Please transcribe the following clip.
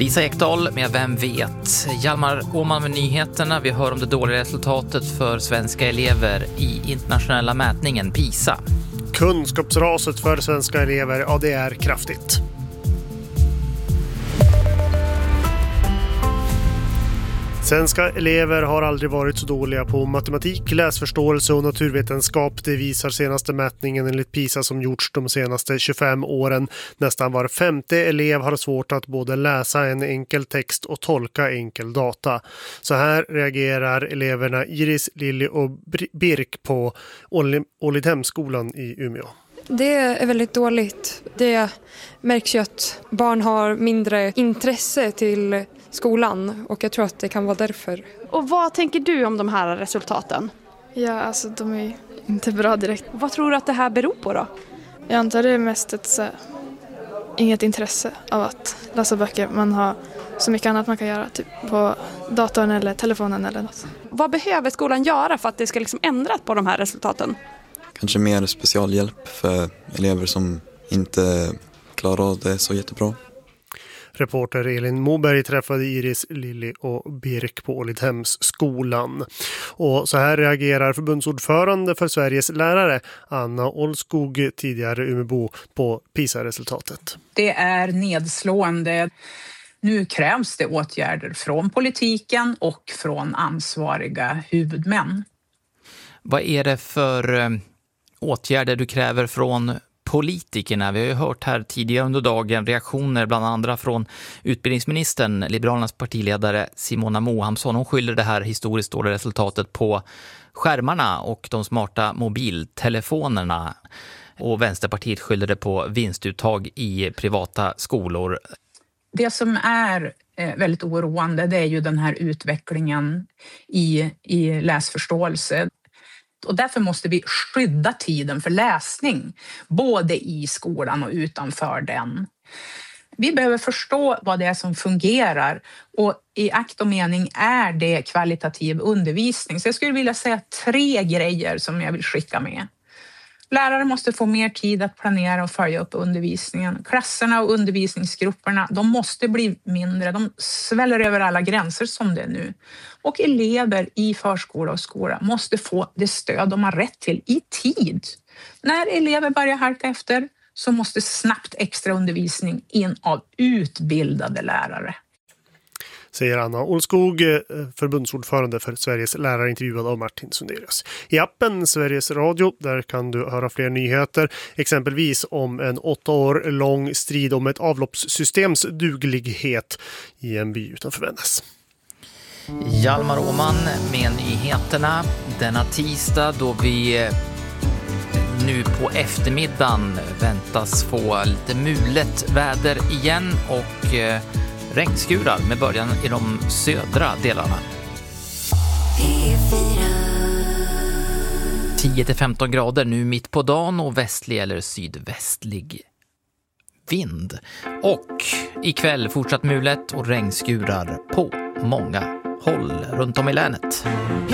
Lisa Ekdahl med Vem vet? Hjalmar Åman med nyheterna. Vi hör om det dåliga resultatet för svenska elever i internationella mätningen PISA. Kunskapsraset för svenska elever, ja det är kraftigt. Svenska elever har aldrig varit så dåliga på matematik, läsförståelse och naturvetenskap. Det visar senaste mätningen enligt PISA som gjorts de senaste 25 åren. Nästan var femte elev har svårt att både läsa en enkel text och tolka enkel data. Så här reagerar eleverna Iris, Lilly och Birk på Ålidhemsskolan i Umeå. Det är väldigt dåligt. Det märks ju att barn har mindre intresse till skolan och jag tror att det kan vara därför. Och vad tänker du om de här resultaten? Ja, alltså de är inte bra direkt. Vad tror du att det här beror på då? Jag antar det är mest inget intresse av att läsa böcker. Man har så mycket annat man kan göra, typ på datorn eller telefonen eller något. Vad behöver skolan göra för att det ska ändra på de här resultaten? Kanske mer specialhjälp för elever som inte klarar av det så jättebra. Reporter Elin Moberg träffade Iris, Lilly och Birk på Ålidhemsskolan. Och så här reagerar förbundsordförande för Sveriges lärare Anna Olskog, tidigare Umebo, på PISA-resultatet. Det är nedslående. Nu krävs det åtgärder från politiken och från ansvariga huvudmän. Vad är det för åtgärder du kräver från politikerna? Vi har ju hört här tidigare under dagen reaktioner bland andra från utbildningsministern, Liberalernas partiledare Simona Mohamsson. Hon skyller det här historiskt dåliga resultatet på skärmarna och de smarta mobiltelefonerna. Och Vänsterpartiet skyller det på vinstuttag i privata skolor. Det som är väldigt oroande, det är ju den här utvecklingen i läsförståelse. Och därför måste vi skydda tiden för läsning, både i skolan och utanför den. Vi behöver förstå vad det är som fungerar och i akt och mening är det kvalitativ undervisning. Så jag skulle vilja säga 3 grejer som jag vill skicka med. Lärare måste få mer tid att planera och följa upp undervisningen. Klasserna och undervisningsgrupperna, de måste bli mindre. De sväller över alla gränser som det är nu. Och elever i förskola och skola måste få det stöd de har rätt till i tid. När elever börjar halka efter så måste snabbt extra undervisning in av utbildade lärare. Säger Anna Olskog, förbundsordförande för Sveriges lärare, intervjuad av Martin Sunderes. I appen Sveriges Radio, där kan du höra fler nyheter, exempelvis om en 8 år lång strid om ett avloppssystems duglighet i en by utanför Vännäs. Hjalmar Åman med nyheterna denna tisdag, då vi nu på eftermiddagen väntas få lite mulet väder igen och regnskurar med början i de södra delarna. 10-15 grader nu mitt på dagen och västlig eller sydvästlig vind. Och ikväll fortsatt mulet och regnskurar på många håll runt om i länet.